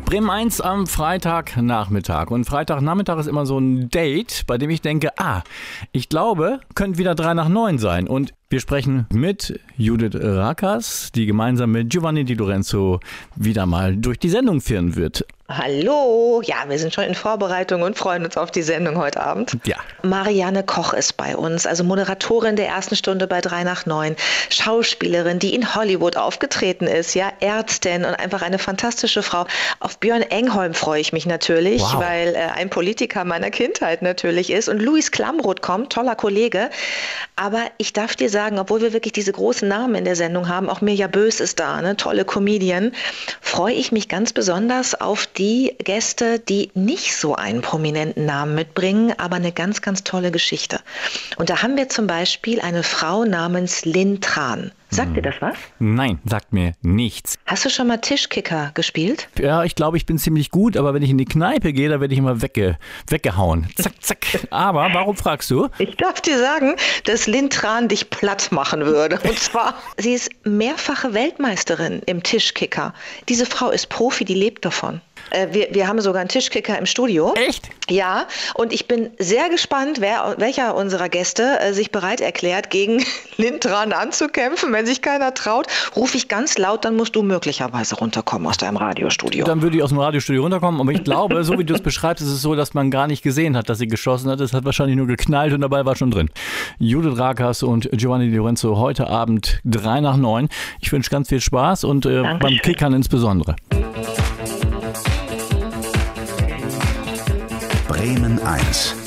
Bremen 1 am Freitagnachmittag. Und Freitagnachmittag ist immer so ein Date, bei dem ich denke, ich glaube, könnte wieder 3 nach 9 sein. Und wir sprechen mit Judith Rakers, die gemeinsam mit Giovanni Di Lorenzo wieder mal durch die Sendung führen wird. Hallo, ja, wir sind schon in Vorbereitung und freuen uns auf die Sendung heute Abend. Ja. Marianne Koch ist bei uns, also Moderatorin der ersten Stunde bei 3 nach 9, Schauspielerin, die in Hollywood aufgetreten ist, ja, Ärztin und einfach eine fantastische Frau. Auf Björn Engholm freue ich mich natürlich, weil er ein Politiker meiner Kindheit natürlich ist. Und Luis Klamroth kommt, toller Kollege. Aber ich darf dir sagen, obwohl wir wirklich diese großen Namen in der Sendung haben, auch Mirja Bös ist da, eine tolle Comedian, freue ich mich ganz besonders auf die Gäste, die nicht so einen prominenten Namen mitbringen, aber eine ganz, ganz tolle Geschichte. Und da haben wir zum Beispiel eine Frau namens Lynn Tran. Sagt dir das was? Nein, sagt mir nichts. Hast du schon mal Tischkicker gespielt? Ja, ich glaube, ich bin ziemlich gut, aber wenn ich in die Kneipe gehe, da werde ich immer weggehauen. Zack, zack. Aber warum fragst du? Ich darf dir sagen, dass Lynn Tran dich platt machen würde. Und zwar, sie ist mehrfache Weltmeisterin im Tischkicker. Diese Frau ist Profi, die lebt davon. Wir haben sogar einen Tischkicker im Studio. Echt? Ja, und ich bin sehr gespannt, welcher unserer Gäste sich bereit erklärt, gegen Lynn Tran anzukämpfen. Wenn sich keiner traut, rufe ich ganz laut, dann musst du möglicherweise runterkommen aus deinem Radiostudio. Dann würde ich aus dem Radiostudio runterkommen, aber ich glaube, so wie du es beschreibst, ist es so, dass man gar nicht gesehen hat, dass sie geschossen hat. Es hat wahrscheinlich nur geknallt und dabei war schon drin. Judith Rakers und Giovanni Di Lorenzo heute Abend 3 nach 9. Ich wünsche ganz viel Spaß und beim Kickern insbesondere. Bremen 1